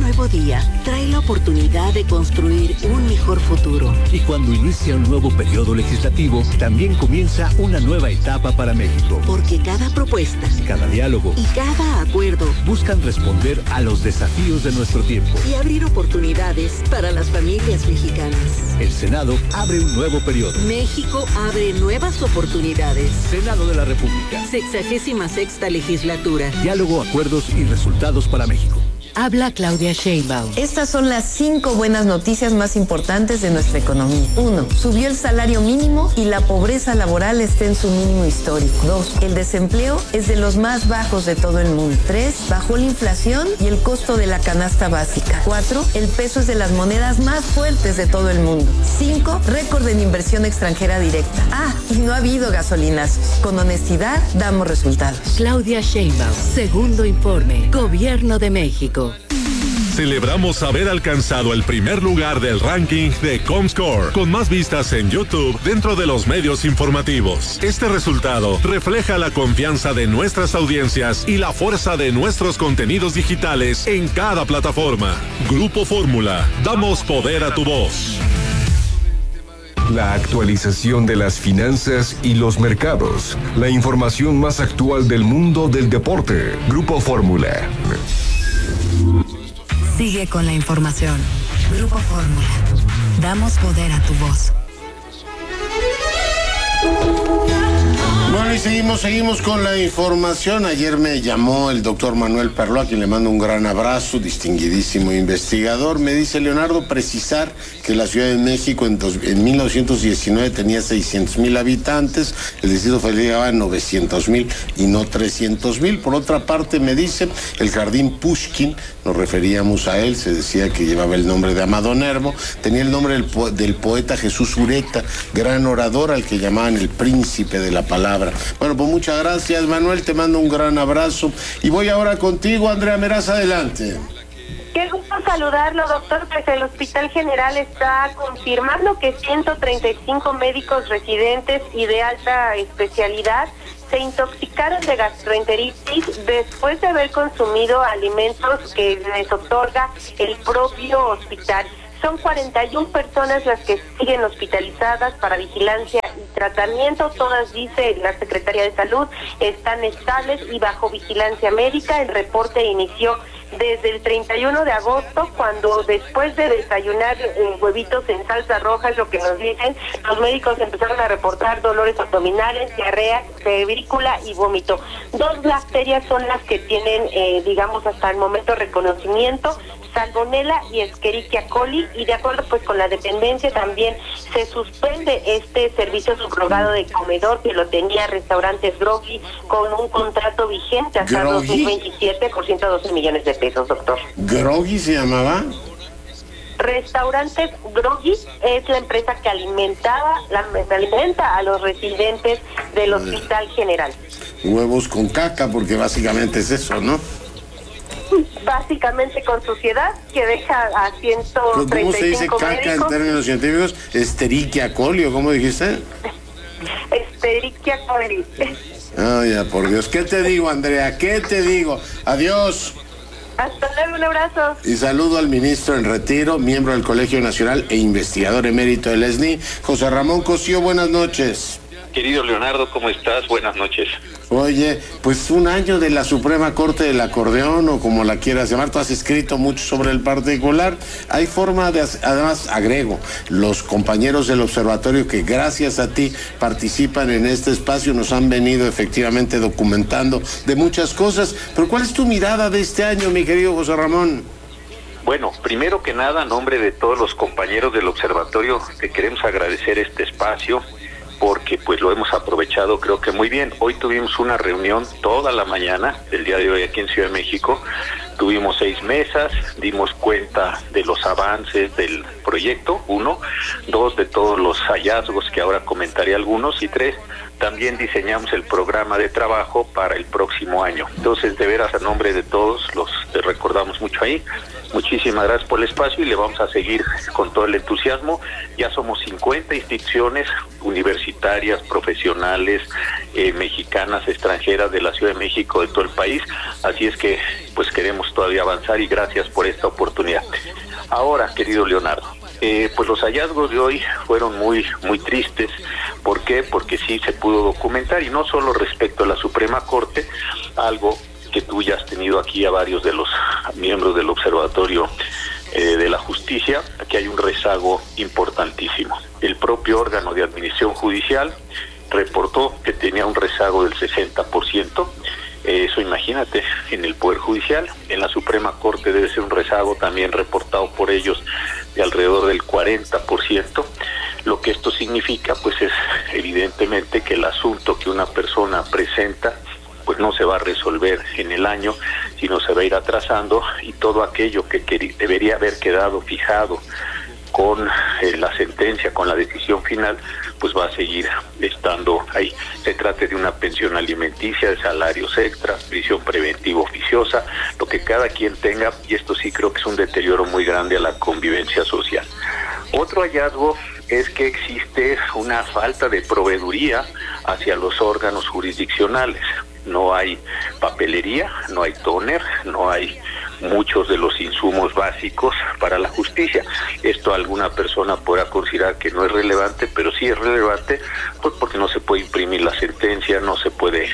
nuevo día trae la oportunidad de construir un mejor futuro. Y cuando inicia un nuevo periodo legislativo, también comienza una nueva etapa para México. Porque cada propuesta, cada diálogo y cada acuerdo buscan responder a los desafíos de nuestro tiempo y abrir oportunidades para las familias mexicanas. El Senado abre un nuevo periodo. México abre nuevas oportunidades. Senado de la República. 66ª legislatura. Diálogo, acuerdos y resultados para México. Habla Claudia Sheinbaum. Estas son las 5 buenas noticias más importantes de nuestra economía. 1. Subió el salario mínimo y la pobreza laboral está en su mínimo histórico. 2. El desempleo es de los más bajos de todo el mundo. 3. Bajó la inflación y el costo de la canasta básica. 4. El peso es de las monedas más fuertes de todo el mundo. 5. Récord en inversión extranjera directa. Y no ha habido gasolinazos. Con honestidad, damos resultados. Claudia Sheinbaum. Segundo informe. Gobierno de México. Celebramos haber alcanzado el primer lugar del ranking de Comscore, con más vistas en YouTube dentro de los medios informativos. Este resultado refleja la confianza de nuestras audiencias y la fuerza de nuestros contenidos digitales en cada plataforma. Grupo Fórmula, damos poder a tu voz. La actualización de las finanzas y los mercados. La información más actual del mundo del deporte. Grupo Fórmula. Sigue con la información. Grupo Fórmula. Damos poder a tu voz. Bueno, y seguimos con la información. Ayer me llamó el doctor Manuel Perlo, a quien le mando un gran abrazo, distinguidísimo investigador. Me dice, Leonardo, precisar que la Ciudad de México en 1919 tenía 600,000 habitantes, el Distrito Federal llegaba a 900,000 y no 300,000. Por otra parte, me dice, el Jardín Pushkin, nos referíamos a él, se decía que llevaba el nombre de Amado Nervo, tenía el nombre del poeta Jesús Ureta, gran orador al que llamaban el príncipe de la palabra. Bueno, pues muchas gracias, Manuel, te mando un gran abrazo. Y voy ahora contigo, Andrea Meraz, adelante. Qué gusto saludarlo, doctor. Pues el Hospital General está confirmando que 135 médicos residentes y de alta especialidad se intoxicaron de gastroenteritis después de haber consumido alimentos que les otorga el propio hospital. Son 41 personas las que siguen hospitalizadas para vigilancia y tratamiento. Todas, dice la Secretaría de Salud, están estables y bajo vigilancia médica. El reporte inició desde el 31 de agosto, cuando después de desayunar huevitos en salsa roja, es lo que nos dicen, los médicos empezaron a reportar dolores abdominales, diarrea, febrícula y vómito. 2 bacterias son las que tienen, digamos, hasta el momento reconocimiento: Salmonella y Escherichia coli, y de acuerdo pues con la dependencia también se suspende este servicio subrogado de comedor que lo tenía Restaurantes Groggy con un contrato vigente hasta 2027 por 112 millones de pesos, doctor. ¿Groggy se llamaba? Restaurantes Groggy es la empresa que alimenta a los residentes del Hospital General. Huevos con caca, porque básicamente es eso, ¿no? Básicamente con suciedad, que deja a 135 ¿Cómo se dice caca médicos? en términos científicos? Escherichia coli, ¿o cómo dijiste? Escherichia coli. Ay, ya, por Dios. ¿Qué te digo, Andrea? ¿Qué te digo? Adiós. Hasta luego, un abrazo. Y saludo al ministro en retiro, miembro del Colegio Nacional e investigador emérito del ESNI, José Ramón Cosío. Buenas noches. Querido Leonardo, ¿cómo estás? Buenas noches. Oye, pues 1 año de la Suprema Corte del Acordeón, o como la quieras llamar. Tú has escrito mucho sobre el particular. Hay forma de, además, agrego, los compañeros del observatorio que gracias a ti participan en este espacio, nos han venido efectivamente documentando de muchas cosas. Pero ¿cuál es tu mirada de este año, mi querido José Ramón? Bueno, primero que nada, a nombre de todos los compañeros del observatorio, te queremos agradecer este espacio, porque pues lo hemos aprovechado creo que muy bien. Hoy tuvimos una reunión toda la mañana del día de hoy aquí en Ciudad de México. Tuvimos 6 mesas, dimos cuenta de los avances del proyecto, 1, 2, de todos los hallazgos que ahora comentaré algunos, y 3, también diseñamos el programa de trabajo para el próximo año. Entonces, de veras, a nombre de todos, te recordamos mucho ahí. Muchísimas gracias por el espacio y le vamos a seguir con todo el entusiasmo. Ya somos 50 instituciones universitarias, profesionales, mexicanas, extranjeras, de la Ciudad de México, de todo el país. Así es que, pues, pues queremos todavía avanzar y gracias por esta oportunidad. Ahora, querido Leonardo, pues los hallazgos de hoy fueron muy tristes. ¿Por qué? Porque sí se pudo documentar, y no solo respecto a la Suprema Corte, algo que tú ya has tenido aquí a varios de los miembros del Observatorio de la Justicia, que hay un rezago importantísimo. El propio órgano de administración judicial reportó que tenía un rezago del 60%. Eso imagínate, en el Poder Judicial. En la Suprema Corte debe ser un rezago también reportado por ellos de alrededor del 40%. Lo que esto significa, pues, es evidentemente que el asunto que una persona presenta pues no se va a resolver en el año, sino se va a ir atrasando, y todo aquello que debería haber quedado fijado con la sentencia, con la decisión final, pues va a seguir estando ahí. Se trata de una pensión alimenticia, de salarios extras, prisión preventiva oficiosa, lo que cada quien tenga, y esto sí creo que es un deterioro muy grande a la convivencia social. Otro hallazgo es que existe una falta de proveeduría hacia los órganos jurisdiccionales. No hay papelería, no hay tóner, no hay muchos de los insumos básicos para la justicia. Esto alguna persona podrá considerar que no es relevante, pero sí es relevante, pues porque no se puede imprimir la sentencia, no se puede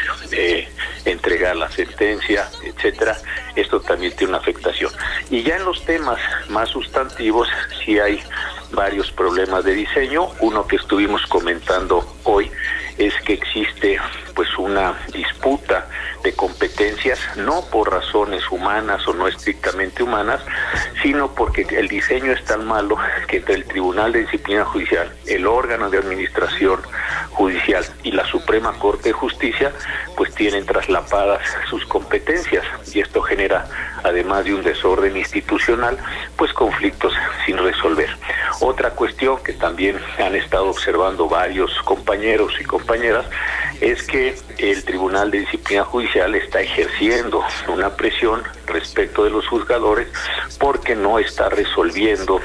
entregar la sentencia, etcétera. Esto también tiene una afectación. Y ya en los temas más sustantivos sí hay varios problemas de diseño. Uno que estuvimos comentando hoy es que existe pues una disputa de competencias, no por razones humanas o no estrictamente humanas, sino porque el diseño es tan malo que entre el Tribunal de Disciplina Judicial, el órgano de administración judicial y la Suprema Corte de Justicia, pues tienen traslapadas sus competencias, y esto genera, además de un desorden institucional, pues conflictos sin resolver. Otra cuestión que también han estado observando varios compañeros y compañeras es que el Tribunal de Disciplina Judicial está ejerciendo una presión respecto de los juzgadores porque no está resolviendo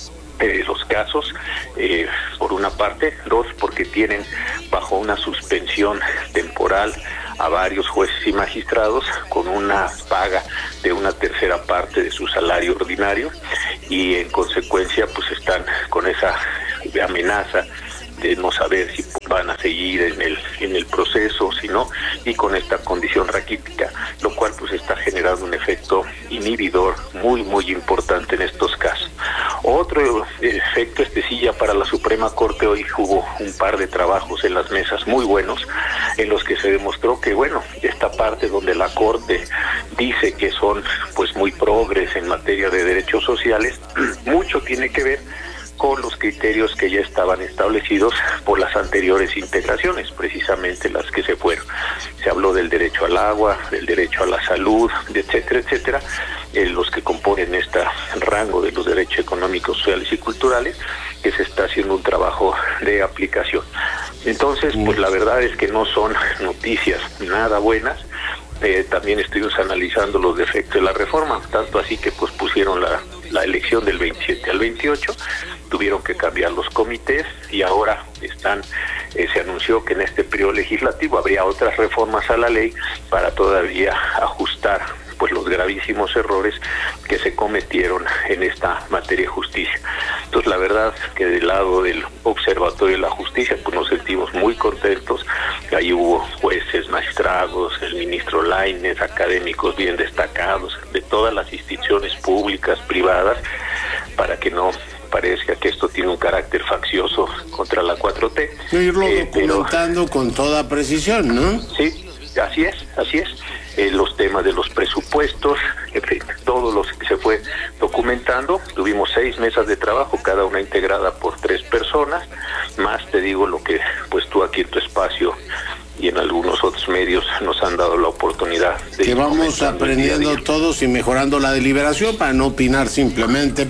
los casos, por una parte. Dos, porque tienen bajo una suspensión temporal a varios jueces y magistrados con una paga de una tercera parte de su salario ordinario, y en consecuencia pues están con esa amenaza de no saber si van a seguir en el proceso, si no, y con esta condición raquítica, lo cual pues está generando un efecto inhibidor muy importante en estos casos. Otro efecto, sí ya para la Suprema Corte, hoy hubo un par de trabajos en las mesas muy buenos, en los que se demostró que, bueno, esta parte donde la Corte dice que son pues muy progres en materia de derechos sociales, mucho tiene que ver con los criterios que ya estaban establecidos por las anteriores integraciones, precisamente las que se fueron. Se habló del derecho al agua, del derecho a la salud, etcétera, los que componen este rango de los derechos económicos, sociales y culturales, que se está haciendo un trabajo de aplicación. Entonces, pues la verdad es que no son noticias nada buenas. También estuvimos analizando los defectos de la reforma, tanto así que pues pusieron la elección del 27 al 28, tuvieron que cambiar los comités, y ahora se anunció que en este periodo legislativo habría otras reformas a la ley para todavía ajustar pues los gravísimos errores que se cometieron en esta materia de justicia. Entonces, la verdad que del lado del Observatorio de la Justicia pues nos sentimos muy contentos. Ahí hubo jueces, magistrados, el ministro Lainez, académicos bien destacados de todas las instituciones públicas, privadas, para que no parezca que esto tiene un carácter faccioso contra la 4T. Irlo documentando con toda precisión, ¿no? Sí, así es. Los temas de los presupuestos, en fin, todo lo que se fue documentando. Tuvimos 6 mesas de trabajo, cada una integrada por 3 personas, más te digo lo que pues tú aquí en tu espacio y en algunos otros medios nos han dado la oportunidad de que vamos aprendiendo todos y mejorando la deliberación para no opinar simplemente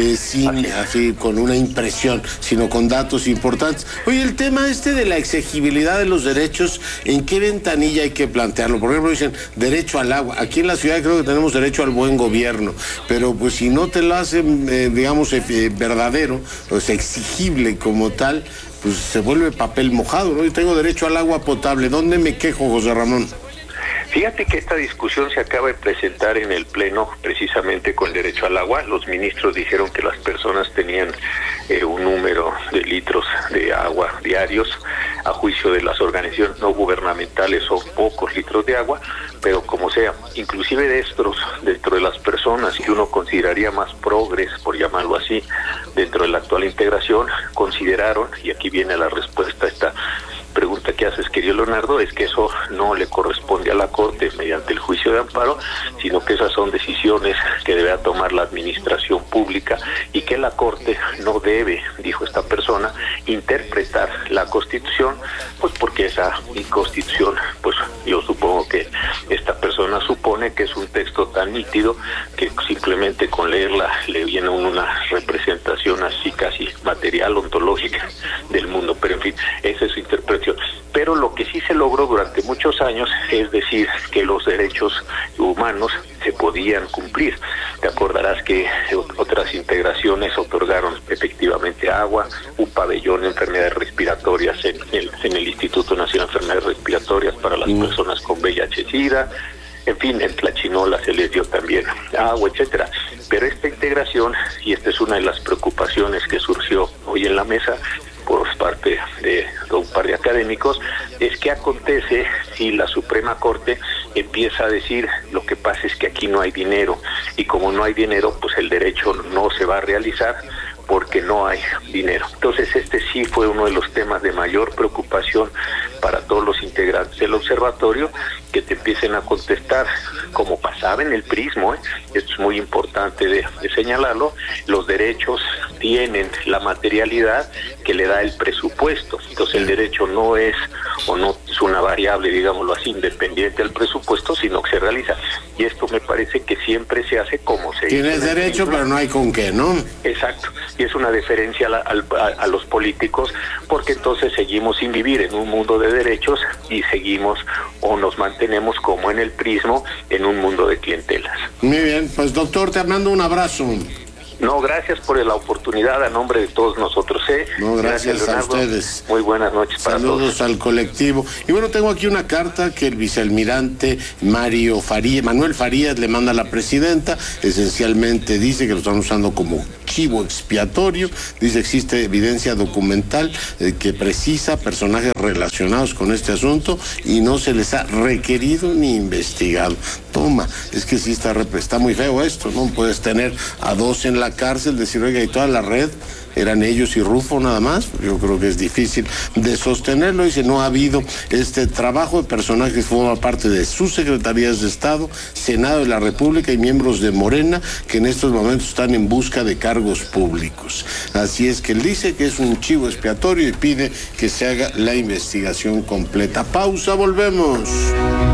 así con una impresión, sino con datos importantes. Oye, el tema de la exigibilidad de los derechos, ¿en qué ventanilla hay que plantearlo? Por ejemplo, dicen derecho al agua. Aquí en la ciudad creo que tenemos derecho al buen gobierno, pero pues si no te lo hacen, verdadero, pues exigible como tal, pues se vuelve papel mojado, ¿no? Yo tengo derecho al agua potable. ¿Dónde me quejo, José Ramón? Fíjate que esta discusión se acaba de presentar en el Pleno precisamente con el derecho al agua. Los ministros dijeron que las personas tenían un número de litros de agua diarios. A juicio de las organizaciones no gubernamentales son pocos litros de agua, pero como sea, inclusive dentro de las personas que uno consideraría más progres, por llamarlo así, dentro de la actual integración, consideraron, y aquí viene la respuesta a esta pregunta que haces, querido Leonardo, es que eso no le corresponde a la Corte mediante el juicio de amparo, sino que esas son decisiones que debe tomar la administración pública y que la Corte no debe, dijo esta persona, interpretar la Constitución, pues porque esa Constitución, pues yo supongo que esta persona supone que es un texto tan nítido que simplemente con leerla le viene una representación así casi material, ontológica del mundo, pero en fin, esa es su interpretación. Pero lo que sí se logró durante muchos años es decir que los derechos humanos se podían cumplir. Te acordarás que otras integraciones otorgaron efectivamente agua, un pabellón de enfermedades respiratorias en el Instituto Nacional de Enfermedades Respiratorias para las personas con VIH-Sida. En fin, en Tlachinola se les dio también agua, etcétera. Pero esta integración, y esta es una de las preocupaciones que surgió hoy en la mesa por parte de un par de académicos, es que acontece si la Suprema Corte empieza a decir lo que pasa es que aquí no hay dinero, y como no hay dinero, pues el derecho no se va a realizar porque no hay dinero. Entonces este sí fue uno de los temas de mayor preocupación para todos los integrantes del observatorio, que te empiecen a contestar, como pasaba en el prismo, esto es muy importante de señalarlo, los derechos tienen la materialidad que le da el presupuesto, entonces el derecho no es una variable, digámoslo así, independiente del presupuesto, sino que se realiza, y esto me parece que siempre se hace como se hizo. Tienes derecho, pero no hay con qué, ¿no? Exacto, y es una deferencia a los políticos, porque entonces seguimos sin vivir en un mundo de derechos y seguimos o nos mantenemos como en el prismo en un mundo de clientelas. Muy bien, pues doctor, te mando un abrazo. No, gracias por la oportunidad a nombre de todos nosotros. No, gracias a ustedes. Muy buenas noches para todos. Saludos al colectivo. Y bueno, tengo aquí una carta que el vicealmirante Manuel Farías le manda a la presidenta. Esencialmente dice que lo están usando como chivo expiatorio. Dice existe evidencia documental que precisa personajes relacionados con este asunto y no se les ha requerido ni investigado. Toma, es que sí está muy feo esto, ¿no? Puedes tener a dos en la cárcel, decir, oiga, y toda la red eran ellos y Rufo nada más. Yo creo que es difícil de sostenerlo. Dice, no ha habido este trabajo de personajes que forman parte de sus secretarías de Estado, Senado de la República y miembros de Morena que en estos momentos están en busca de cargos públicos. Así es que él dice que es un chivo expiatorio y pide que se haga la investigación completa. Pausa, volvemos.